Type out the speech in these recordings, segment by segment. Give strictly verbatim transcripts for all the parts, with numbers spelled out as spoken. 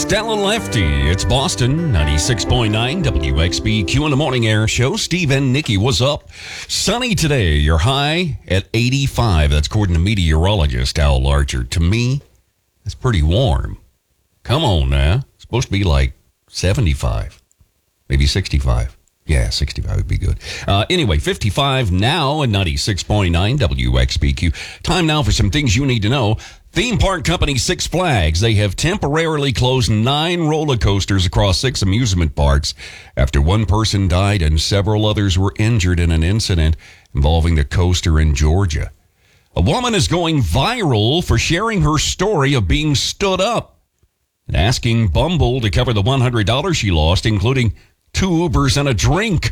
Stella Lefty. It's Boston, ninety-six point nine W X B Q in the Morning Air Show. Steve and Nikki, what's up? Sunny today. Your high at eighty-five. That's according to meteorologist Al Larcher. To me, that's pretty warm. Come on now. It's supposed to be like seventy-five, maybe sixty-five. Yeah, sixty-five would be good. Uh, anyway, fifty-five now at ninety-six point nine W X B Q. Time now for some things you need to know. Theme park company Six Flags, they have temporarily closed nine roller coasters across six amusement parks after one person died and several others were injured in an incident involving the coaster in Georgia. A woman is going viral for sharing her story of being stood up and asking Bumble to cover the one hundred dollars she lost, including two Ubers and a drink.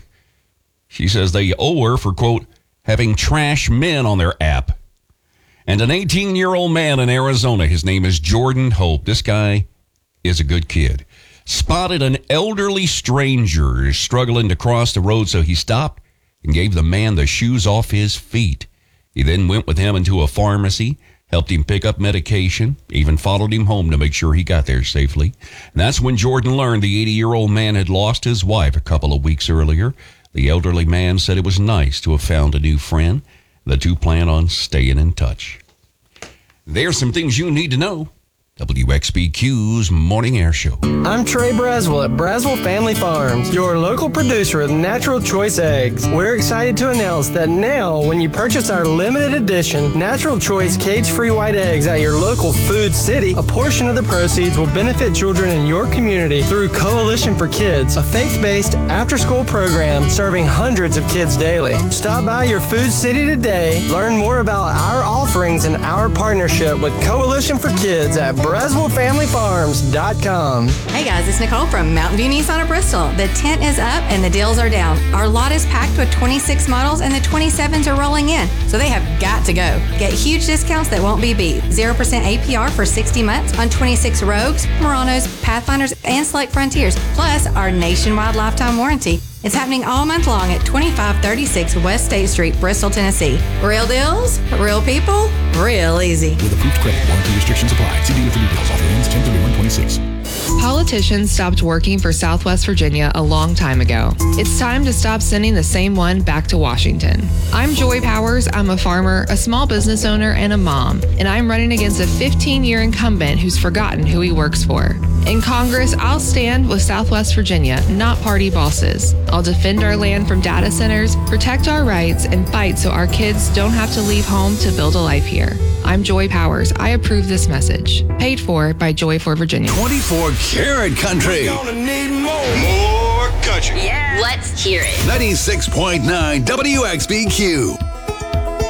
She says they owe her for, quote, having trash men on their app. And an eighteen-year-old man in Arizona, his name is Jordan Hope. This guy is a good kid. Spotted an elderly stranger struggling to cross the road, so he stopped and gave the man the shoes off his feet. He then went with him into a pharmacy, helped him pick up medication, even followed him home to make sure he got there safely. And that's when Jordan learned the eighty-year-old man had lost his wife a couple of weeks earlier. The elderly man said it was nice to have found a new friend. The two plan on staying in touch. There's some things you need to know. W X B Q's Morning Air Show. I'm Trey Braswell at Braswell Family Farms, your local producer of Natural Choice Eggs. We're excited to announce that now, when you purchase our limited edition Natural Choice cage-free white eggs at your local Food City, a portion of the proceeds will benefit children in your community through Coalition for Kids, a faith-based after-school program serving hundreds of kids daily. Stop by your Food City today, learn more about our offerings and our partnership with Coalition for Kids at Braswell Family Farms dot com. Hey guys, it's Nicole from Mountain View Nissan of Bristol. The tent is up and the deals are down. Our lot is packed with twenty-six models and the twenty-sevens are rolling in, so they have got to go. Get huge discounts that won't be beat. zero percent A P R for sixty months on twenty-six Rogues, Muranos, Pathfinders, and Select Frontiers, plus our nationwide lifetime warranty. It's happening all month long at twenty-five thirty-six West State Street, Bristol, Tennessee. Real deals, real people, real easy. With approved credit, warranty restrictions apply. See dealer for details. Offer ends ten thirty-one twenty-six. Politicians stopped working for Southwest Virginia a long time ago. It's time to stop sending the same one back to Washington. I'm Joy Powers. I'm a farmer, a small business owner, and a mom. And I'm running against a fifteen-year incumbent who's forgotten who he works for. In Congress, I'll stand with Southwest Virginia, not party bosses. I'll defend our land from data centers, protect our rights, and fight so our kids don't have to leave home to build a life here. I'm Joy Powers. I approve this message. Paid for by Joy for Virginia. twenty-four karat country. We're gonna need more. More country. Yeah. Let's hear it. ninety-six point nine W X B Q.